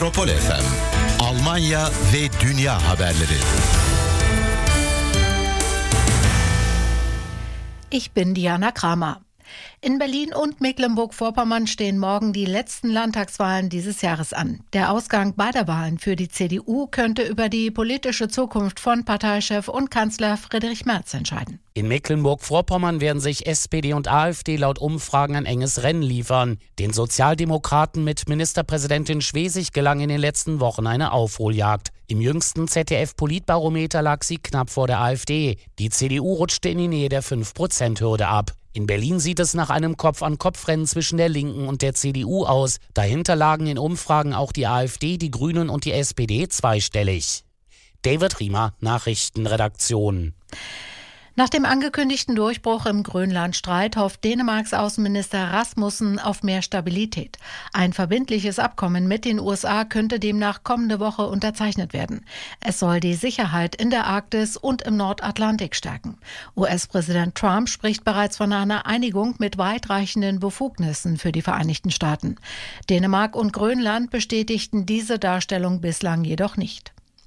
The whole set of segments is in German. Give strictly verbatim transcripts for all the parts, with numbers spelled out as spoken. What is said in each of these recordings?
Metropol F M, Almanya ve dünya haberleri. Ich bin Diana Kramer. In Berlin und Mecklenburg-Vorpommern stehen morgen die letzten Landtagswahlen dieses Jahres an. Der Ausgang beider Wahlen für die C D U könnte über die politische Zukunft von Parteichef und Kanzler Friedrich Merz entscheiden. In Mecklenburg-Vorpommern werden sich S P D und AfD laut Umfragen ein enges Rennen liefern. Den Sozialdemokraten mit Ministerpräsidentin Schwesig gelang in den letzten Wochen eine Aufholjagd. Im jüngsten Z D F-Politbarometer lag sie knapp vor der AfD. Die C D U rutschte in die Nähe der fünf Prozent Hürde ab. In Berlin sieht es nach einem Kopf-an-Kopf-Rennen zwischen der Linken und der C D U aus. Dahinter lagen in Umfragen auch die AfD, die Grünen und die S P D zweistellig. David Riemer, Nachrichtenredaktion. Nach dem angekündigten Durchbruch im Grönlandstreit hofft Dänemarks Außenminister Rasmussen auf mehr Stabilität. Ein verbindliches Abkommen mit den U S A könnte demnach kommende Woche unterzeichnet werden. Es soll die Sicherheit in der Arktis und im Nordatlantik stärken. U S-Präsident Trump spricht bereits von einer Einigung mit weitreichenden Befugnissen für die Vereinigten Staaten. Dänemark und Grönland bestätigten diese Darstellung bislang jedoch nicht.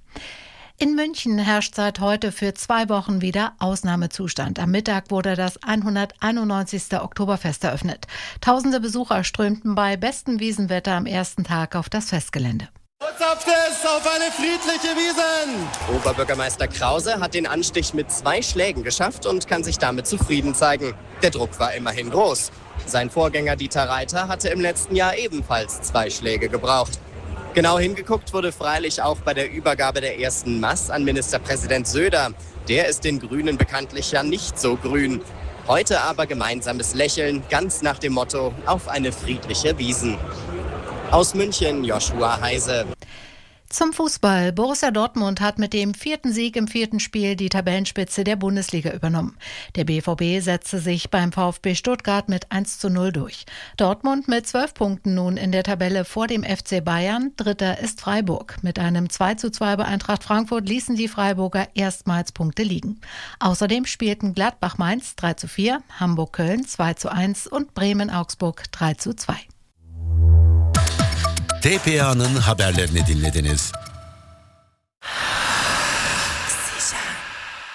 In München herrscht seit heute für zwei Wochen wieder Ausnahmezustand. Am Mittag wurde das hunderteinundneunzigste Oktoberfest eröffnet. Tausende Besucher strömten bei bestem Wiesenwetter am ersten Tag auf das Festgelände. Zapft es auf eine friedliche Wiesn! Oberbürgermeister Krause hat den Anstich mit zwei Schlägen geschafft und kann sich damit zufrieden zeigen. Der Druck war immerhin groß. Sein Vorgänger Dieter Reiter hatte im letzten Jahr ebenfalls zwei Schläge gebraucht. Genau hingeguckt wurde freilich auch bei der Übergabe der ersten Maß an Ministerpräsident Söder. Der ist den Grünen bekanntlich ja nicht so grün. Heute aber gemeinsames Lächeln, ganz nach dem Motto: auf eine friedliche Wiesn. Aus München, Joshua Heise. Zum Fußball. Borussia Dortmund hat mit dem vierten Sieg im vierten Spiel die Tabellenspitze der Bundesliga übernommen. Der B V B setzte sich beim VfB Stuttgart mit eins zu null durch. Dortmund mit zwölf Punkten nun in der Tabelle vor dem F C Bayern. Dritter ist Freiburg. Mit einem zwei zu zwei bei Eintracht Frankfurt ließen die Freiburger erstmals Punkte liegen. Außerdem spielten Gladbach-Mainz drei zu vier, Hamburg-Köln zwei zu eins und Bremen-Augsburg drei zu zwei. T P A'nın haberlerini dinlediniz.